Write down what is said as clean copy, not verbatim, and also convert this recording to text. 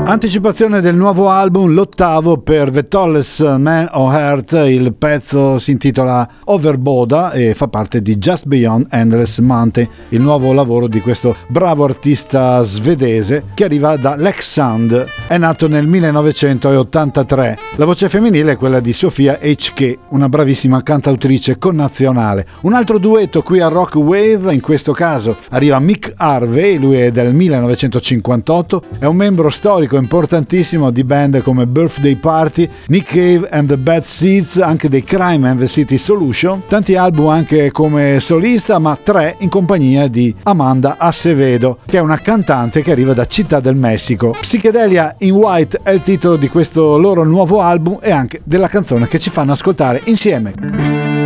Anticipazione del nuovo album, l'ottavo per The Tallest Man on Earth. Il pezzo si intitola Overboda e fa parte di Just Beyond Endless Mountain, il nuovo lavoro di questo bravo artista svedese che arriva da Leksand. È nato nel 1983. La voce femminile è quella di Sofia HK, una bravissima cantautrice connazionale. Un altro duetto qui a Rock Wave, in questo caso arriva Mick Harvey, lui è del 1958, è un membro storico importantissimo di band come Birthday Party, Nick Cave and the Bad Seeds, anche dei Crime and the City Solution, tanti album anche come solista, ma 3 in compagnia di Amanda Acevedo, che è una cantante che arriva da Città del Messico. Psychedelia in White è il titolo di questo loro nuovo album e anche della canzone che ci fanno ascoltare insieme.